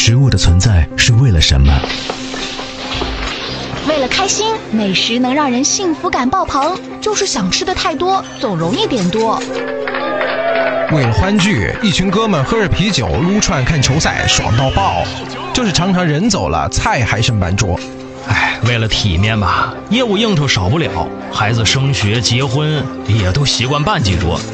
食物的存在是为了什么？ 为了开心，美食能让人幸福感爆棚，就是想吃的太多，总容易点多。 为了欢聚，一群哥们喝着啤酒撸串看球赛，爽到爆。就是常常人走了，菜还剩半桌。 为了体面吧，业务应酬少不了，孩子升学结婚也都习惯办几桌。